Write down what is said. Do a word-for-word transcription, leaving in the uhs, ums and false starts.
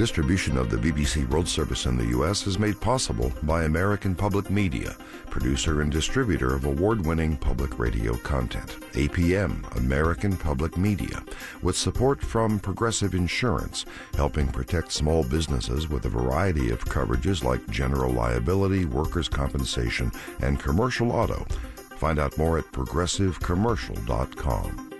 distribution of the B B C World Service in the U S is made possible by American Public Media, producer and distributor of award-winning public radio content. A P M, American Public Media, with support from Progressive Insurance, helping protect small businesses with a variety of coverages like general liability, workers' compensation, and commercial auto. Find out more at progressive commercial dot com.